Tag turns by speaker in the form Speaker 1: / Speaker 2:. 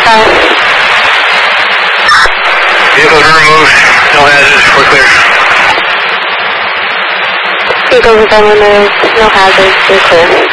Speaker 1: 5.
Speaker 2: Vehicles are removed. No hazards. We're clear.
Speaker 1: Vehicles are removed. No hazards. We're clear.